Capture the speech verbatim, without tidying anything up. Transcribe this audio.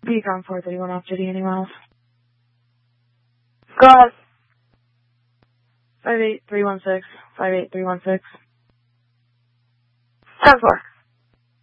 Beacon four three one off duty, any miles? Go ahead. five eight three one six, five eight three one six. ten four.